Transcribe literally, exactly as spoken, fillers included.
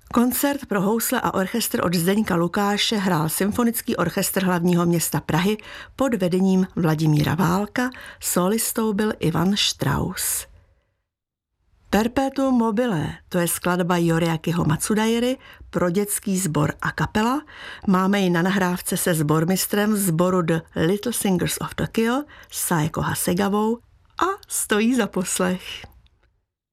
Koncert pro housle a orchestr od Zdeňka Lukáše hrál Symfonický orchestr hlavního města Prahy pod vedením Vladimíra Válka, sólistou byl Ivan Strauss. Perpetuum mobile, to je skladba Yoriakiho Matsudairy pro dětský sbor a kapela. Máme ji na nahrávce se sbormistrem sboru The Little Singers of Tokyo, Saeko Hasegavou, a stojí za poslech.